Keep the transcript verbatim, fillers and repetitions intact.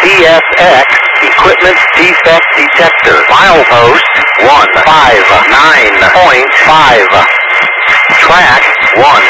C S X Equipment Defect Detector. Milepost one five nine point five. Track one